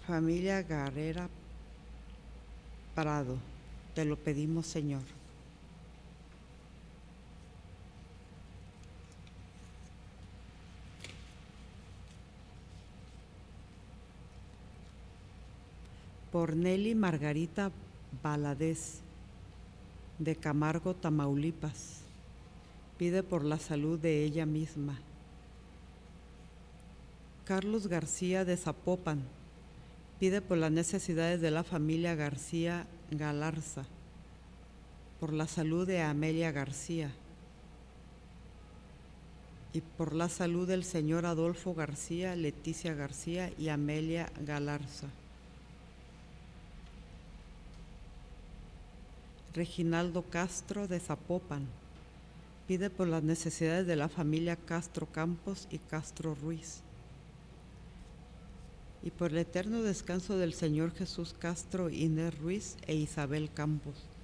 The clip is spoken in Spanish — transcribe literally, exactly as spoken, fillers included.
Familia Garrera Prado, te lo pedimos, Señor. Por Nelly Margarita Valadez, de Camargo, Tamaulipas, pide por la salud de ella misma. Carlos García de Zapopan, pide por las necesidades de la familia García Galarza, por la salud de Amelia García y por la salud del señor Adolfo García, Leticia García y Amelia Galarza. Reginaldo Castro de Zapopan, pide por las necesidades de la familia Castro Campos y Castro Ruiz y por el eterno descanso del señor Jesús Castro, Inés Ruiz e Isabel Campos.